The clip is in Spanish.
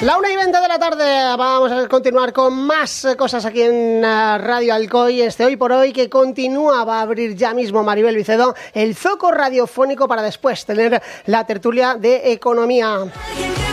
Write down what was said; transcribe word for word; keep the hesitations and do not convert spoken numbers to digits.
La una y veinte de la tarde, vamos a continuar con más cosas aquí en Radio Alcoy. Este Hoy por Hoy que continúa, va a abrir ya mismo Maribel Vicedo el zoco radiofónico para después tener la tertulia de economía.